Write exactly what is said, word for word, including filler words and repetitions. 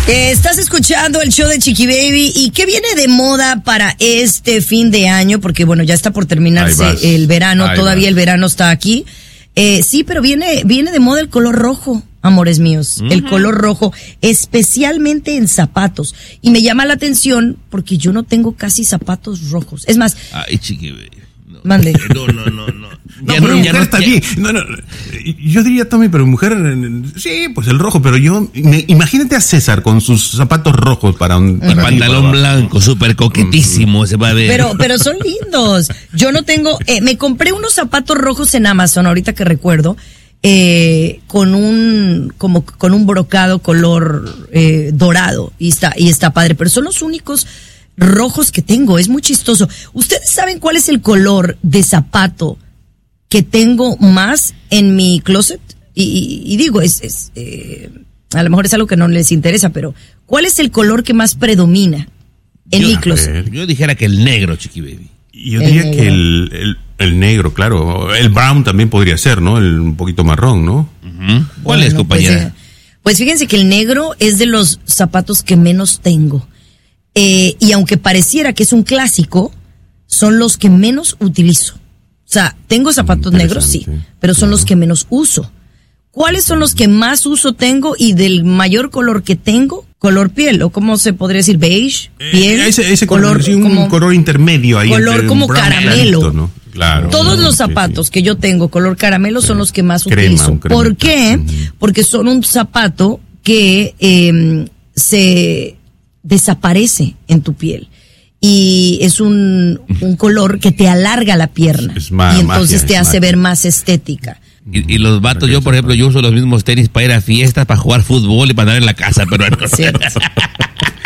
Eh, estás escuchando el show de Chiqui Baby. ¿Y qué viene de moda para este fin de año? Porque bueno, ya está por terminarse el verano, Ahí todavía vas. El verano está aquí. Eh, sí, pero viene, viene de moda el color rojo, amores míos. Uh-huh. El color rojo, especialmente en zapatos. Y me llama la atención porque yo no tengo casi zapatos rojos. Es más... Ay, Chiqui Baby. No. Mande. No, no, no, no. No, pero no, mujer no, está ya... bien. No, no, yo diría, Tommy, pero mujer, sí, pues el rojo, pero yo, me, imagínate a César con sus zapatos rojos para un... Para uh-huh. pantalón para blanco, súper coquetísimo, uh-huh. se va a ver. Pero, pero son lindos. Yo no tengo, eh, me compré unos zapatos rojos en Amazon, ahorita que recuerdo, eh, con un, como, con un brocado color, eh, dorado, y está, y está padre, pero son los únicos rojos que tengo, es muy chistoso. ¿Ustedes saben cuál es el color de zapato que tengo más en mi closet? Y, y, y digo, es, es eh, a lo mejor es algo que no les interesa, pero ¿cuál es el color que más predomina en yo, mi closet? Yo dijera que el negro, Chiqui Baby. Yo el diría negro. que el, el, el negro, claro. El brown también podría ser, ¿no? El un poquito marrón, ¿no? Uh-huh. ¿Cuál bueno, es, compañera? Pues, eh, pues fíjense que el negro es de los zapatos que menos tengo. Eh, y aunque pareciera que es un clásico, son los que menos utilizo. O sea, tengo zapatos negros, sí, pero son claro. los que menos uso. ¿Cuáles son los que más uso tengo y del mayor color que tengo? Color piel, o ¿cómo se podría decir? Beige, piel. Eh, ese ese color, color sí, un como, color intermedio ahí. Color como caramelo. Clarito, ¿no? Claro. Todos los zapatos sí, sí. que yo tengo color caramelo sí. son los que más crema, utilizo. ¿Por qué? Uh-huh. Porque son un zapato que eh, se desaparece en tu piel. Y es un, un color que te alarga la pierna. Es ma- y entonces magia, te hace magia. ver más estética. Y, y los vatos, yo por ejemplo, yo uso los mismos tenis para ir a fiestas, para jugar fútbol y para andar en la casa, pero no.